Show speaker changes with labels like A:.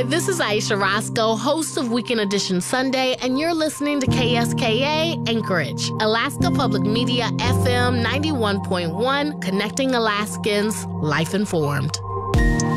A: this is Aisha Roscoe, host of Weekend Edition Sunday, and you're listening to KSKA Anchorage, Alaska Public Media FM 91.1, connecting Alaskans, life informed.